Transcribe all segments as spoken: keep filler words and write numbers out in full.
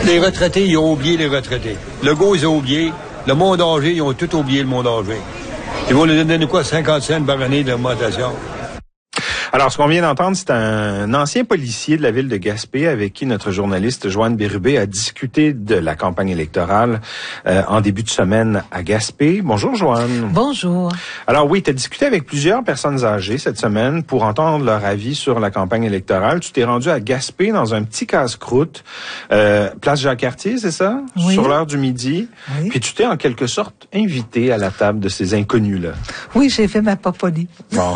Les retraités, ils ont oublié les retraités. Le gars, ils ont oublié. Le monde âgé, ils ont tout oublié le monde âgé. Ils vont nous donner quoi, cinquante cents par année d'augmentation? Alors, ce qu'on vient d'entendre, c'est un ancien policier de la ville de Gaspé avec qui notre journaliste Joanne Bérubé a discuté de la campagne électorale euh, en début de semaine à Gaspé. Bonjour, Joanne. Bonjour. Alors oui, tu as discuté avec plusieurs personnes âgées cette semaine pour entendre leur avis sur la campagne électorale. Tu t'es rendu à Gaspé dans un petit casse-croûte, euh, place Jacques-Cartier, c'est ça? Oui. Sur l'heure du midi. Oui. Puis tu t'es en quelque sorte invité à la table de ces inconnus-là. Oui, j'ai fait ma papolie. Bon.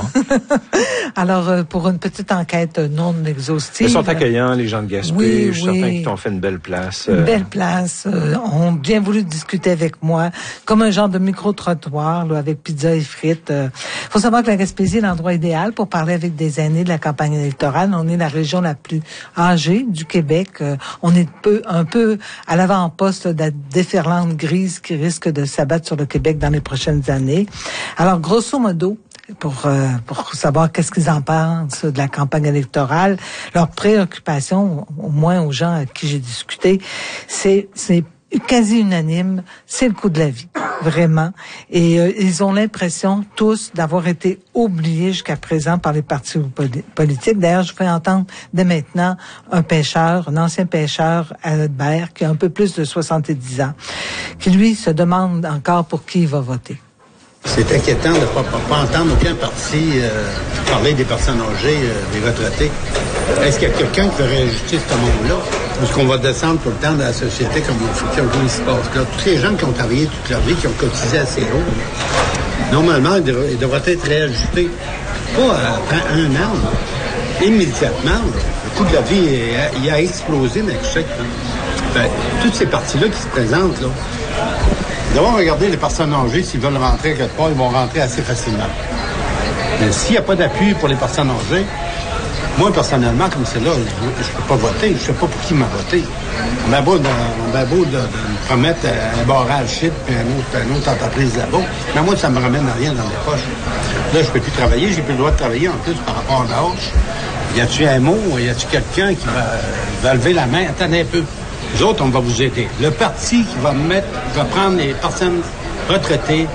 Alors, euh, pour une petite enquête non exhaustive. Ils sont accueillants, les gens de Gaspé. Oui, Je suis oui. certain qu'ils t'ont fait une belle place. Une euh... belle place. Euh, ont bien voulu discuter avec moi, comme un genre de micro-trottoir, là, avec pizza et frites. Il euh, faut savoir que la Gaspésie est l'endroit idéal pour parler avec des aînés de la campagne électorale. On est la région la plus âgée du Québec. Euh, on est peu, un peu à l'avant-poste de la déferlante grise qui risque de s'abattre sur le Québec dans les prochaines années. Alors, grosso modo, pour euh, pour savoir qu'est-ce qu'ils en pensent de la campagne électorale, leur préoccupation, au moins aux gens à qui j'ai discuté, c'est c'est quasi unanime, c'est le coût de la vie, vraiment. Et euh, ils ont l'impression tous d'avoir été oubliés jusqu'à présent par les partis politiques. D'ailleurs, je fais entendre dès maintenant un pêcheur, un ancien pêcheur à Hudbert, qui a un peu plus de soixante-dix ans, qui lui se demande encore pour qui il va voter. C'est inquiétant de ne pas, pas, pas entendre aucun parti euh, parler des personnes âgées, euh, des retraités. Est-ce qu'il y a quelqu'un qui veut réajuster ce monde-là? Est-ce qu'on va descendre tout le temps dans la société comme il faut qu'il se passe là? Tous les gens qui ont travaillé toute leur vie, qui ont cotisé assez haut, normalement, ils devraient, ils devraient être réajustés. Pas après un an, là. Immédiatement. Là. Le coût de la vie, est, il a explosé, mais je sais que ben, toutes ces parties-là qui se présentent, là, d'abord, regardez les personnes âgées, s'ils veulent rentrer quelque part, ils vont rentrer assez facilement. Mais s'il n'y a pas d'appui pour les personnes âgées, moi, personnellement, comme c'est là, je ne peux pas voter. Je ne sais pas pour qui m'a voté. On a beau de, on a beau de, de me promettre un barrage shit puis un autre, une autre entreprise là-bas. Mais moi, ça me ramène rien dans les poches. Là, je ne peux plus travailler. J'ai plus le droit de travailler en plus par rapport à l'âge. Y a-tu un mot? Y a-tu quelqu'un qui va, va lever la main? Attendez un peu. Nous autres, on va vous aider. Le parti qui va mettre, qui va prendre les personnes retraitées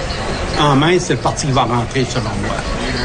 en main, c'est le parti qui va rentrer, selon moi.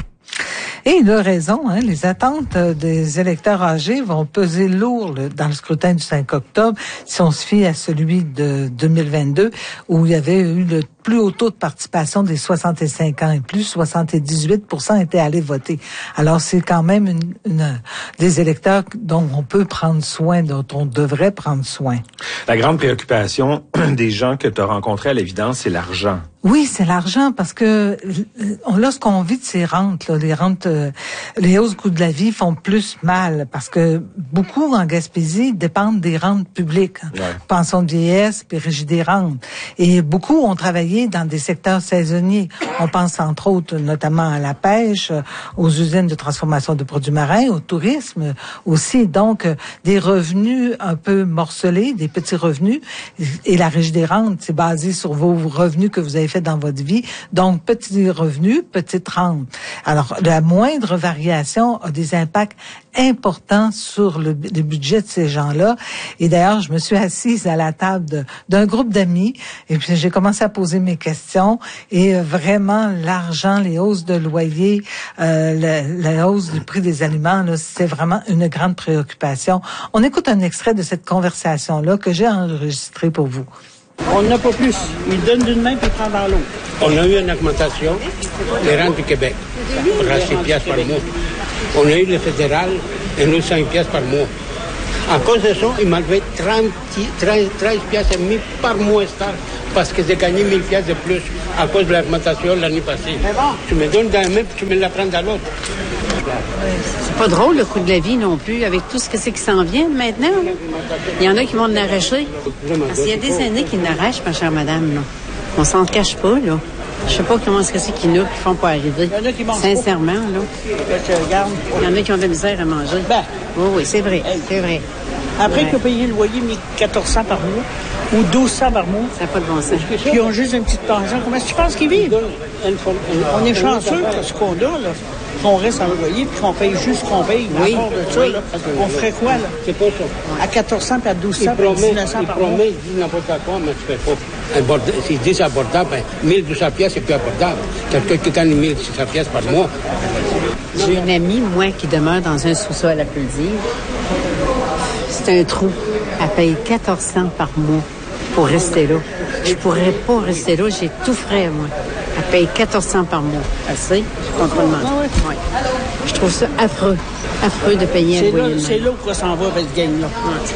Et il a raison, hein, les attentes des électeurs âgés vont peser lourd là, dans le scrutin du cinq octobre, si on se fie à celui de deux mille vingt-deux, où il y avait eu le plus haut taux de participation des soixante-cinq ans et plus, soixante-dix-huit pour cent étaient allés voter. Alors, c'est quand même une, une, des électeurs dont on peut prendre soin, dont on devrait prendre soin. La grande préoccupation des gens que tu as rencontrés, à l'évidence, c'est l'argent. Oui, c'est l'argent, parce que lorsqu'on vit de ces rentes, là, les rentes, euh, les hausses du coût de la vie font plus mal, parce que beaucoup en Gaspésie dépendent des rentes publiques, ouais. Pension de vieillesse, puis régie des rentes. Et beaucoup ont travaillé dans des secteurs saisonniers. On pense entre autres notamment à la pêche, aux usines de transformation de produits marins, au tourisme aussi. Donc, des revenus un peu morcelés, des petits revenus. Et la régie des rentes, c'est basé sur vos revenus que vous avez fait dans votre vie. Donc, petits revenus, petite rente. Alors, la moindre variation a des impacts importants sur le, le budget de ces gens-là. Et d'ailleurs, je me suis assise à la table de, d'un groupe d'amis et puis j'ai commencé à poser mes questions. Et euh, vraiment, l'argent, les hausses de loyer, euh, la, la hausse du prix des aliments, là, c'est vraiment une grande préoccupation. On écoute un extrait de cette conversation-là que j'ai enregistré pour vous. On n'a pas plus. Il donne d'une main puis il prend dans l'autre. On a eu une augmentation des rentes du Québec, à six piastres par mois. On a eu le fédéral et nous cinq piastres par mois. À cause de ça, il m'a levé treize piastres et demi par mois parce que j'ai gagné mille piastres de plus à cause de l'augmentation l'année passée. Tu me donnes dans la main puis tu me la prends dans l'autre. C'est pas drôle le coût de la vie non plus, avec tout ce que c'est qui s'en vient maintenant. Là. Il y en a qui vont l'arracher. Parce qu'il y a des années qui l'arrachent, ma chère madame. Là. On s'en cache pas, là. Je sais pas comment est-ce que c'est qu'ils nous qui font pas arriver. Sincèrement, là. Il y en a qui ont de la misère à manger. Ben. Oui, oui, c'est vrai, c'est vrai. Après ouais. qu'ils ont payé le loyer mille quatre cents par mois ou douze cents par mois. Ça n'a pas de bon sens. Puis ils ont juste une petite pension. Comment est-ce que tu penses qu'ils vivent? On est chanceux de ce qu'on a, là. qu'on reste employé puis qu'on paye juste qu'on paye. Oui. À part de ça, Oui. là, on ferait quoi, là? C'est pas ça. À quatorze cents puis à douze cents Ils puis à promettent, mille neuf cents ils par mois. promettent, ils disent n'importe quoi, mais tu fais pas. Abordable, s'ils disent abordable, ben, mille deux cents pièces, c'est plus abordable. Quelqu'un qui gagne mille six cents pièces par mois. J'ai une amie, moi, qui demeure dans un sous-sol, elle peut le dire. C'est un trou. Elle paye quatorze cents par mois pour rester là. Je pourrais pas rester là, j'ai tout frais, moi. Elle paye quatorze cents par mois. Elle sait, je comprends le Ah ouais. ouais. Je trouve ça affreux. Affreux de payer un C'est là, loyer de c'est même. là où s'en va, cette gang-là.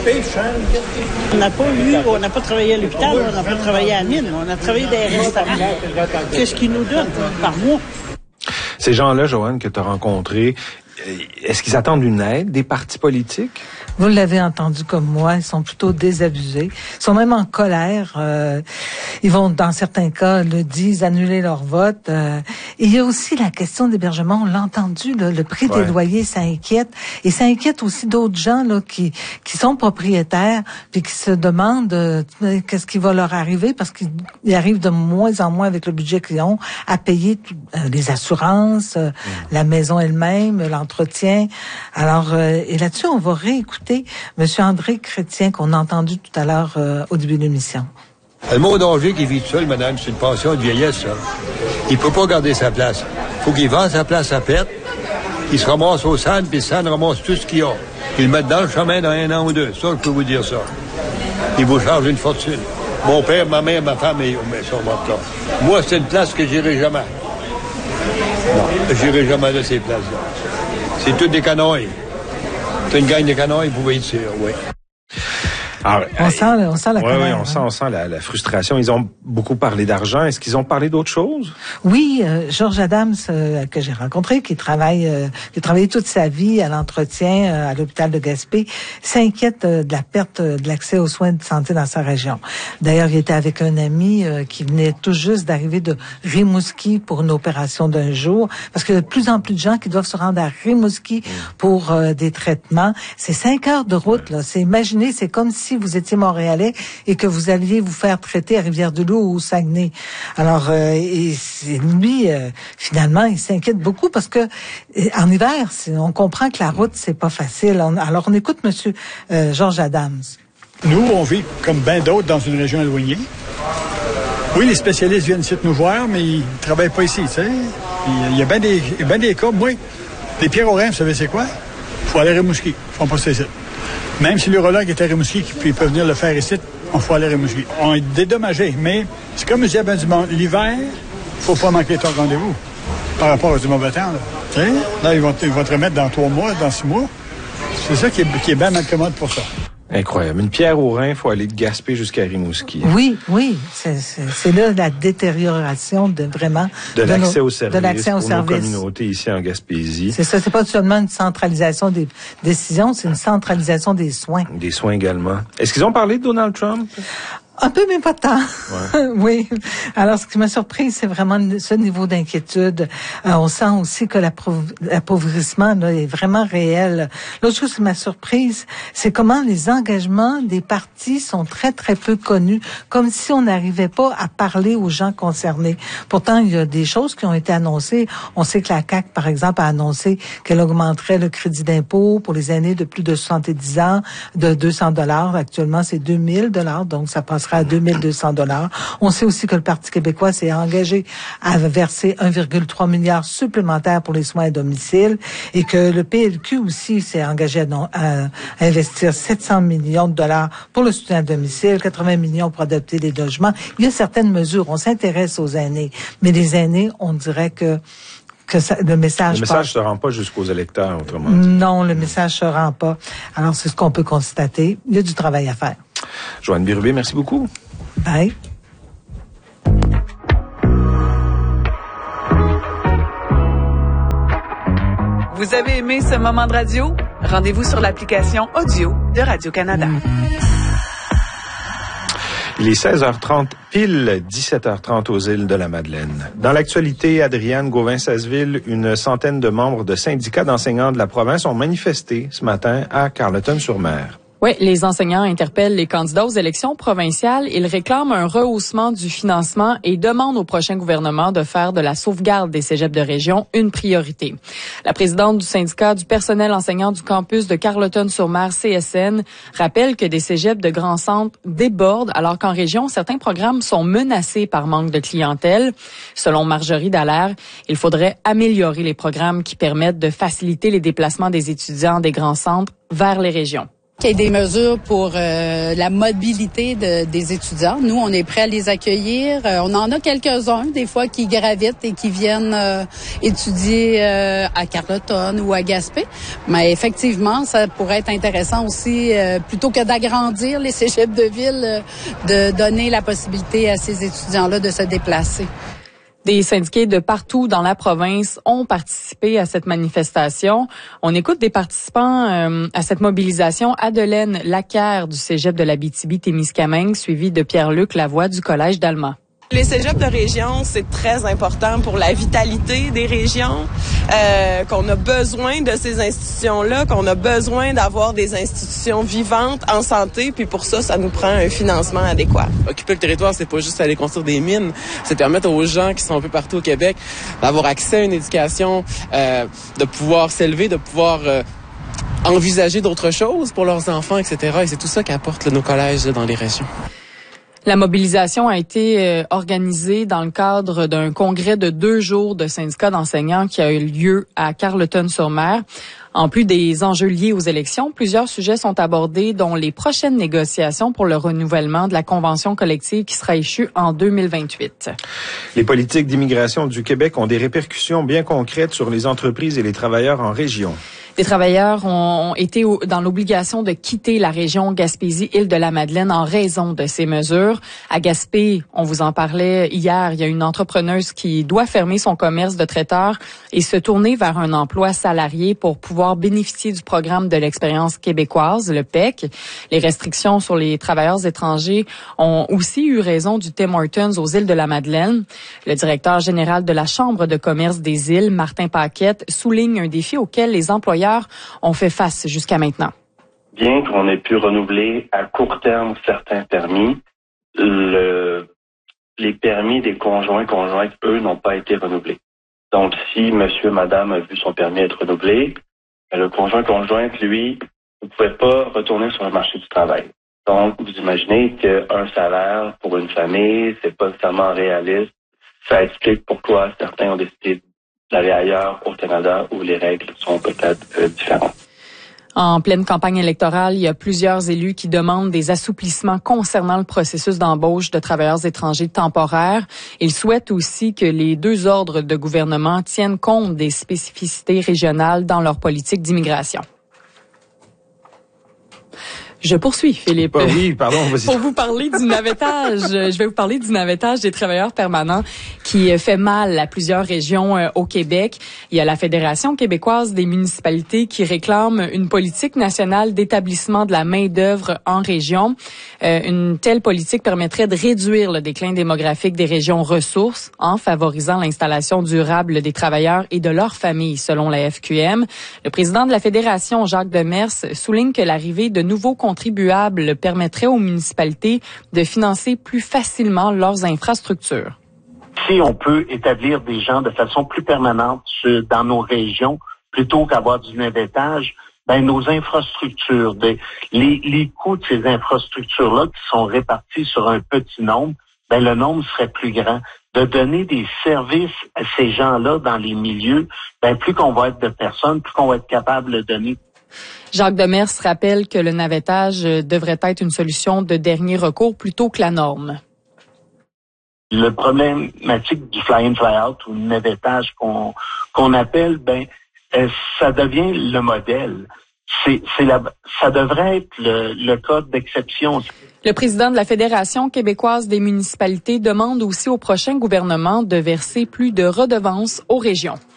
On n'a pas eu, on n'a pas travaillé à l'hôpital, on n'a pas travaillé à la mine, on a travaillé dans les restaurants. Qu'est-ce qu'ils nous donnent par mois? Ces gens-là, Joanne, que tu as rencontrés, est-ce qu'ils attendent une aide des partis politiques? Vous l'avez entendu comme moi, ils sont plutôt désabusés. Ils sont même en colère. Euh, ils vont, dans certains cas, le disent, annuler leur vote. Euh, et il y a aussi la question d'hébergement. On l'a entendu, là, le prix Ouais. des loyers, ça inquiète. Et ça inquiète aussi d'autres gens là qui qui sont propriétaires puis qui se demandent euh, qu'est-ce qui va leur arriver parce qu'ils arrivent de moins en moins avec le budget qu'ils ont à payer tout, euh, les assurances, euh, mmh. la maison elle-même, l'entretien. Alors, euh, et là-dessus, on va réécouter Monsieur André Chrétien, qu'on a entendu tout à l'heure euh, au début de l'émission. Le monde âgé qui vit tout seul, madame, c'est une pension de vieillesse, ça. Il peut pas garder sa place. Faut qu'il vende sa place à perte. Il se ramasse au S A N, puis le S A N ramasse tout ce qu'il a. Il le met dans le chemin dans un an ou deux. Ça, je peux vous dire ça. Il vous charge une fortune. Mon père, ma mère, ma femme, ils sont morts là. Moi, c'est une place que j'irai jamais. Non, j'irai jamais de ces places-là. C'est toutes des canailles. C'est une gang de canailles, vous pouvez être sûr, oui. Alors, on, sent, on sent la oui, colère. Oui, on sent, on sent la, la frustration. Ils ont beaucoup parlé d'argent. Est-ce qu'ils ont parlé d'autre chose? Oui, euh, Georges Adams, euh, que j'ai rencontré, qui travaille, euh, qui a travaillé toute sa vie à l'entretien euh, à l'hôpital de Gaspé, s'inquiète euh, de la perte euh, de l'accès aux soins de santé dans sa région. D'ailleurs, il était avec un ami euh, qui venait tout juste d'arriver de Rimouski pour une opération d'un jour, parce qu'il y a de plus en plus de gens qui doivent se rendre à Rimouski pour euh, des traitements. C'est cinq heures de route, là. C'est, imaginez, c'est comme si vous étiez Montréalais et que vous alliez vous faire traiter à Rivière-du-Loup ou au Saguenay. Alors, euh, et c'est, lui, euh, finalement, il s'inquiète beaucoup parce que en hiver, on comprend que la route, c'est pas facile. On, alors, on écoute Monsieur euh, Georges Adams. Nous, on vit comme bien d'autres dans une région éloignée. Oui, les spécialistes viennent ici nous voir, mais ils travaillent pas ici, tu sais. Il y a bien des, bien des cas. Moi, les pierres aux reins, vous savez c'est quoi? Il faut aller à Rimouski. Ils font pas ça ici. Même si l'urologue est à Rimouski, puis il peut venir le faire ici, on faut aller à Rimouski. On est dédommagé, mais c'est comme je disais à ben du monde, l'hiver, faut pas manquer ton rendez-vous par rapport à du mauvais temps. Là, tu sais? Là ils, vont te, ils vont te remettre dans trois mois, dans six mois. C'est ça qui est, qui est bien mal commode pour ça. Incroyable. Une pierre au rein, il faut aller de Gaspé jusqu'à Rimouski. Oui, oui. C'est, c'est, c'est là la détérioration de vraiment... De, de l'accès nos, aux services de l'accès aux pour services. nos communautés ici en Gaspésie. C'est ça. C'est pas seulement une centralisation des décisions, c'est une centralisation des soins. Des soins également. Est-ce qu'ils ont parlé de Donald Trump? Un peu, mais pas tant. Ouais. Oui. Alors, ce qui m'a surpris, c'est vraiment ce niveau d'inquiétude. Euh, on sent aussi que l'appauvrissement là, est vraiment réel. L'autre chose qui m'a surprise, c'est comment les engagements des partis sont très, très peu connus, comme si on n'arrivait pas à parler aux gens concernés. Pourtant, il y a des choses qui ont été annoncées. On sait que la C A Q, par exemple, a annoncé qu'elle augmenterait le crédit d'impôt pour les aînés de plus de soixante-dix ans de deux cents dollars. Actuellement, c'est deux mille dollars, donc ça passera à deux mille deux cents dollars. On sait aussi que le Parti québécois s'est engagé à verser un virgule trois milliard supplémentaire pour les soins à domicile et que le P L Q aussi s'est engagé à, non, à investir sept cents millions de dollars pour le soutien à domicile, quatre-vingts millions pour adopter des logements. Il y a certaines mesures. On s'intéresse aux aînés, mais les aînés, on dirait que que ça, le message Le message passe. se rend pas jusqu'aux électeurs, autrement dit. Non, le message se rend pas. Alors, c'est ce qu'on peut constater. Il y a du travail à faire. Joanne Bérubé, merci beaucoup. Bye. Vous avez aimé ce moment de radio? Rendez-vous sur l'application audio de Radio-Canada. Il est seize heures trente, pile dix-sept heures trente aux îles de la Madeleine. Dans l'actualité, Adrienne Gauvin-Sasseville, une centaine de membres de syndicats d'enseignants de la province ont manifesté ce matin à Carleton-sur-Mer. Oui, les enseignants interpellent les candidats aux élections provinciales. Ils réclament un rehaussement du financement et demandent au prochain gouvernement de faire de la sauvegarde des cégeps de région une priorité. La présidente du syndicat du personnel enseignant du campus de Carleton-sur-Mer, C S N, rappelle que des cégeps de grands centres débordent alors qu'en région, certains programmes sont menacés par manque de clientèle. Selon Marjorie Dallaire, il faudrait améliorer les programmes qui permettent de faciliter les déplacements des étudiants des grands centres vers les régions. Qu'il y ait des mesures pour euh, la mobilité de, des étudiants. Nous, on est prêts à les accueillir. Euh, on en a quelques-uns, des fois, qui gravitent et qui viennent euh, étudier euh, à Carleton ou à Gaspé. Mais effectivement, ça pourrait être intéressant aussi, euh, plutôt que d'agrandir les cégeps de ville, euh, de donner la possibilité à ces étudiants-là de se déplacer. Des syndiqués de partout dans la province ont participé à cette manifestation. On écoute des participants euh, à cette mobilisation. Adelaine Lacaire du cégep de l'Abitibi-Témiscamingue, suivi de Pierre-Luc Lavoie du collège d'Alma. Les cégeps de région, c'est très important pour la vitalité des régions, euh, qu'on a besoin de ces institutions-là, qu'on a besoin d'avoir des institutions vivantes en santé, puis pour ça, ça nous prend un financement adéquat. Occuper le territoire, c'est pas juste aller construire des mines, c'est permettre aux gens qui sont un peu partout au Québec d'avoir accès à une éducation, euh, de pouvoir s'élever, de pouvoir euh, envisager d'autres choses pour leurs enfants, et cetera. Et c'est tout ça qu'apportent là, nos collèges là, dans les régions. La mobilisation a été euh, organisée dans le cadre d'un congrès de deux jours de syndicats d'enseignants qui a eu lieu à Carleton-sur-Mer. En plus des enjeux liés aux élections, plusieurs sujets sont abordés, dont les prochaines négociations pour le renouvellement de la convention collective qui sera échue en deux mille vingt-huit. Les politiques d'immigration du Québec ont des répercussions bien concrètes sur les entreprises et les travailleurs en région. Des travailleurs ont été dans l'obligation de quitter la région Gaspésie-Île-de-la-Madeleine en raison de ces mesures. À Gaspé, on vous en parlait hier, il y a une entrepreneuse qui doit fermer son commerce de traiteur et se tourner vers un emploi salarié pour pouvoir bénéficier du programme de l'expérience québécoise, le P E C. Les restrictions sur les travailleurs étrangers ont aussi eu raison du Tim Hortons aux îles de la Madeleine. Le directeur général de la Chambre de commerce des îles, Martin Paquette, souligne un défi auquel les employeurs ont fait face jusqu'à maintenant. Bien qu'on ait pu renouveler à court terme certains permis, le, les permis des conjoints conjointes, eux, n'ont pas été renouvelés. Donc, si monsieur et madame a vu son permis être renouvelé, le conjoint conjointe, lui, ne pouvait pas retourner sur le marché du travail. Donc, vous imaginez qu'un salaire pour une famille, c'est pas nécessairement réaliste. Ça explique pourquoi certains ont décidé d'aller ailleurs au Canada où les règles sont peut-être euh, différentes. En pleine campagne électorale, il y a plusieurs élus qui demandent des assouplissements concernant le processus d'embauche de travailleurs étrangers temporaires. Ils souhaitent aussi que les deux ordres de gouvernement tiennent compte des spécificités régionales dans leur politique d'immigration. Je poursuis, Philippe. Bah oui, pardon, vas-y. Pour vous parler du navettage, je vais vous parler du navettage des travailleurs permanents qui fait mal à plusieurs régions au Québec. Il y a la Fédération québécoise des municipalités qui réclame une politique nationale d'établissement de la main-d'œuvre en région. Euh, une telle politique permettrait de réduire le déclin démographique des régions ressources en favorisant l'installation durable des travailleurs et de leurs familles, selon la F Q M. Le président de la Fédération, Jacques Demers, souligne que l'arrivée de nouveaux contribuables permettrait aux municipalités de financer plus facilement leurs infrastructures. Si on peut établir des gens de façon plus permanente dans nos régions, plutôt qu'avoir du navettage, ben nos infrastructures, des, les, les coûts de ces infrastructures-là qui sont répartis sur un petit nombre, ben le nombre serait plus grand. De donner des services à ces gens-là dans les milieux, ben plus qu'on va être de personnes, plus qu'on va être capable de donner. Jacques Demers rappelle que le navettage devrait être une solution de dernier recours plutôt que la norme. Le problématique du fly-in, fly-out ou le navettage qu'on qu'on appelle, ben euh, ça devient le modèle. C'est, c'est la, ça devrait être le, le cas d'exception. Le président de la Fédération québécoise des municipalités demande aussi au prochain gouvernement de verser plus de redevances aux régions.